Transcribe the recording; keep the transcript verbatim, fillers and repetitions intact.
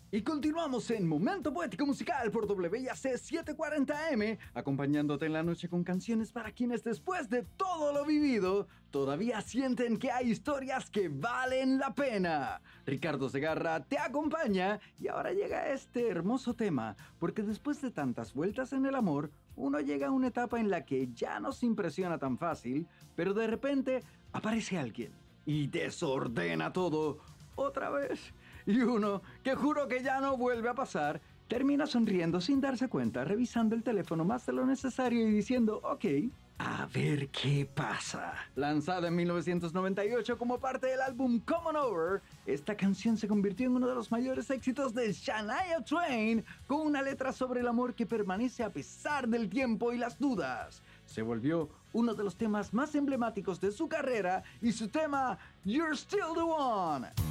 Y continuamos en Momento Poético Musical por W I A C setecientos cuarenta M, acompañándote en la noche con canciones para quienes después de todo lo vivido, todavía sienten que hay historias que valen la pena. Ricardo Segarra te acompaña y ahora llega este hermoso tema, porque después de tantas vueltas en el amor, uno llega a una etapa en la que ya no se impresiona tan fácil, pero de repente aparece alguien y desordena todo otra vez. Y uno, que juro que ya no vuelve a pasar, termina sonriendo sin darse cuenta, revisando el teléfono más de lo necesario y diciendo, ok, a ver qué pasa. Lanzada en mil novecientos noventa y ocho como parte del álbum Come On Over, esta canción se convirtió en uno de los mayores éxitos de Shania Twain, con una letra sobre el amor que permanece a pesar del tiempo y las dudas. Se volvió uno de los temas más emblemáticos de su carrera y su tema You're Still the One.